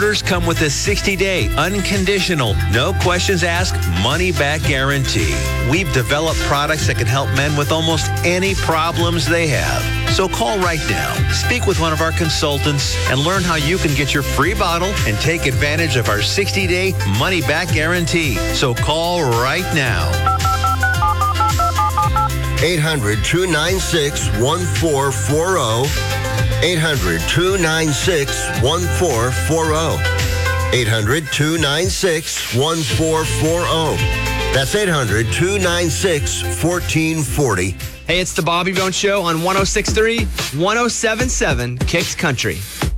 orders come with a 60-day, unconditional, no questions asked, money-back guarantee. We've developed products that can help men with almost any problems they have. So call right now, speak with one of our consultants, and learn how you can get your free bottle and take advantage of our 60-day money-back guarantee. So call right now. 800-296-1440. 800-296-1440. 800-296-1440. That's 800-296-1440. Hey, it's the Bobby Bones Show on 106.3, 107.7 Kicks Country.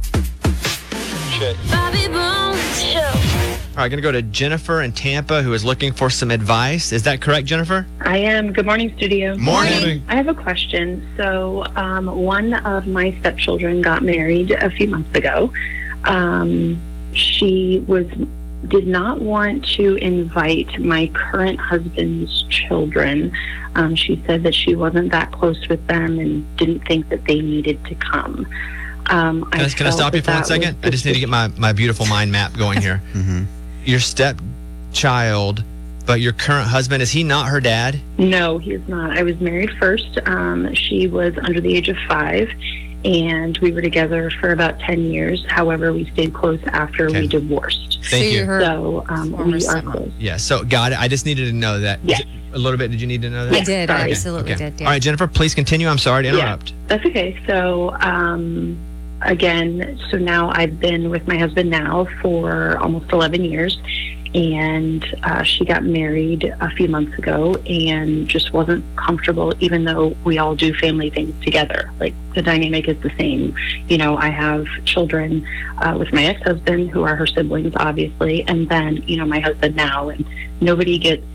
Bobby Bones Show. All right, going to go to Jennifer in Tampa, who is looking for some advice. Is that correct, Jennifer? I am. Good morning, studio. Morning. I have a question. So one of my stepchildren got married a few months ago. She did not want to invite my current husband's children. She said that she wasn't that close with them and didn't think that they needed to come. Can I stop you for 1 second? I just need to get my beautiful mind map going here. Your stepchild, but your current husband, is he not her dad? No, he is not. I was married first. She was under the age of 5, and we were together for about 10 years. However, we stayed close after we divorced. Thank you. So we are close. Yeah, so got it. I just needed to know that. Yes. A little bit. Did you need to know that? Yeah, I did. I sorry. absolutely did. Yeah. All right, Jennifer, please continue. I'm sorry to interrupt. Yeah, that's okay. So, again, so now I've been with my husband now for almost 11 years, and she got married a few months ago and just wasn't comfortable, even though we all do family things together. Like, the dynamic is the same. You know, I have children with my ex-husband, who are her siblings, obviously, and then, you know, my husband now, and nobody gets...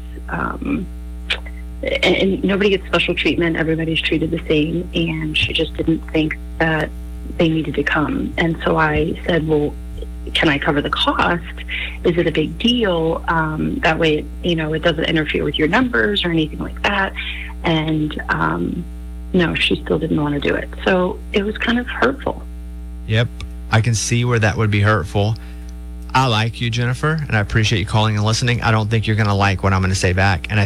and nobody gets special treatment. Everybody's treated the same, and she just didn't think that they needed to come. And so I said, well, can I cover the cost? Is it a big deal? That way, you know, it doesn't interfere with your numbers or anything like that. And no, she still didn't want to do it. So it was kind of hurtful. Yep, I can see where that would be hurtful. I like you, Jennifer, and I appreciate you calling and listening. I don't think you're going to like what I'm going to say back. And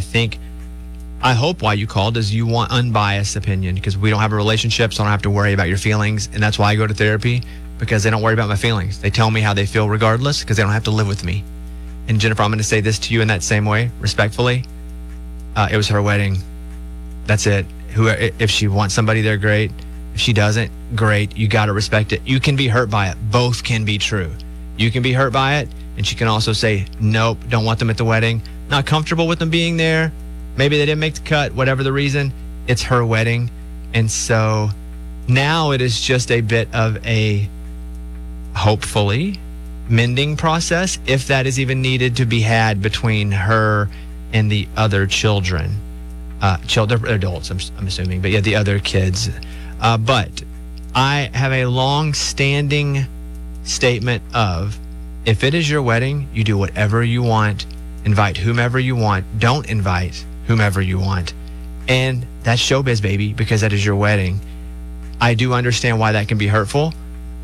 I hope why you called is you want unbiased opinion, because we don't have a relationship, so I don't have to worry about your feelings. And that's why I go to therapy, because they don't worry about my feelings. They tell me how they feel regardless, because they don't have to live with me. And Jennifer, I'm going to say this to you in that same way, respectfully. It was her wedding. That's it. If she wants somebody there, great. If she doesn't, great. You got to respect it. You can be hurt by it. Both can be true. You can be hurt by it, and she can also say, nope, don't want them at the wedding. Not comfortable with them being there. Maybe they didn't make the cut, whatever the reason. It's her wedding. And so now it is just a bit of a, hopefully, mending process, if that is even needed to be had between her and the other children. They're adults, I'm assuming, but yeah, the other kids. But I have a long-standing statement of, if it is your wedding, you do whatever you want, invite whomever you want, don't invite whomever you want. And that's showbiz, baby, because that is your wedding. I do understand why that can be hurtful.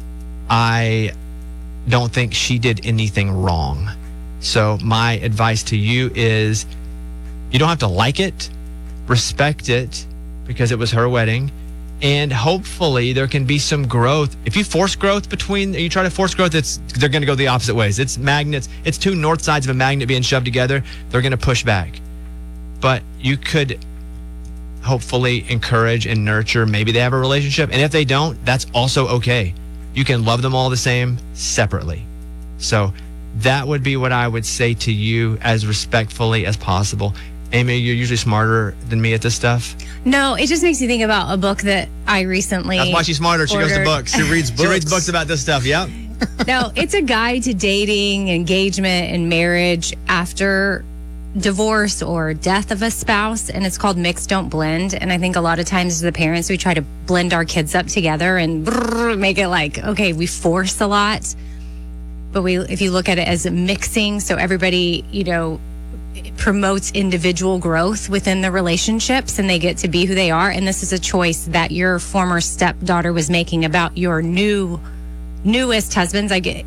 I don't think she did anything wrong. So my advice to you is, you don't have to like it, respect it, because it was her wedding. And hopefully there can be some growth. If you force growth you try to force growth, they're going to go the opposite ways. It's magnets. It's two north sides of a magnet being shoved together. They're going to push back. But you could hopefully encourage and nurture. Maybe they have a relationship. And if they don't, that's also okay. You can love them all the same separately. So that would be what I would say to you, as respectfully as possible. Amy, you're usually smarter than me at this stuff. No, it just makes me think about a book that I recently That's why she's smarter. She goes to books. She reads books. She reads books about this stuff, yep. No, it's a guide to dating, engagement, and marriage after divorce or death of a spouse, and it's called Mix Don't Blend. And I think a lot of times as the parents, we try to blend our kids up together and make it like, okay, we force a lot. But if you look at it as mixing, so everybody, you know, promotes individual growth within the relationships, and they get to be who they are. And this is a choice that your former stepdaughter was making about your newest husbands.